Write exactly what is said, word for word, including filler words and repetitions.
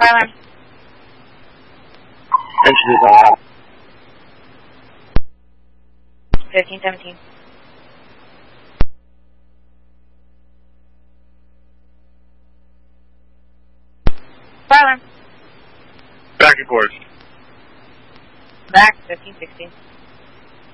Fire alarm. Engine is off. fifteen seventeen. Fire alarm. Back to course. Back, fifteen sixteen.